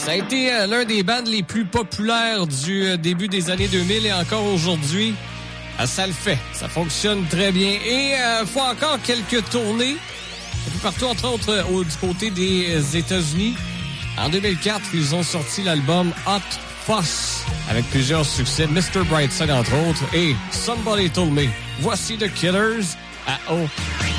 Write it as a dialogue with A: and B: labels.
A: Ça a été l'un des bands les plus populaires du début des années 2000 et encore aujourd'hui, ça le fait. Ça fonctionne très bien. Et faut encore quelques tournées un peu partout, entre autres du côté des États-Unis. En 2004, ils ont sorti l'album Hot Fuss avec plusieurs succès, Mr. Brightside entre autres et Somebody Told Me. Voici The Killers à O.